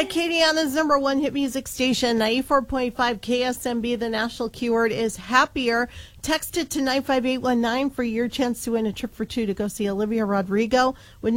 Acadiana's number one hit music station, 94.5 KSMB. The national keyword is happier. Text it to 95819 for your chance to win a trip for two to go see Olivia Rodrigo with